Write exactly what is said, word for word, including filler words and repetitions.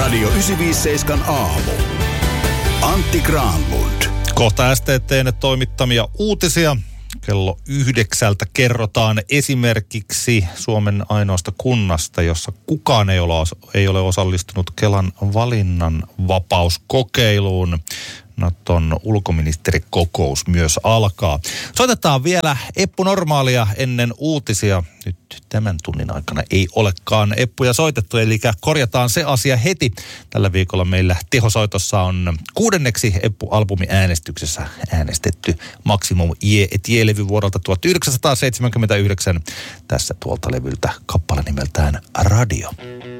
Radio yhdeksänsataaviisikymmentäseitsemän aamu. Antti Granlund. Kohta S T T:n toimittamia uutisia. Kello yhdeksältä kerrotaan esimerkiksi Suomen ainoasta kunnasta, jossa kukaan ei ole, ei ole osallistunut Kelan valinnanvapauskokeiluun. Naton ulkoministerikokous myös alkaa. Soitetaan vielä Eppu Normaalia ennen uutisia. Nyt tämän tunnin aikana ei olekaan Eppuja soitettu, eli korjataan se asia heti. Tällä viikolla meillä tehosoitossa on kuudenneksi Eppu-albumin äänestyksessä äänestetty Maximum Je et Je-levy vuodelta tuhatyhdeksänsataaseitsemänkymmentäyhdeksän. Tässä tuolta levyltä kappale nimeltään Radio.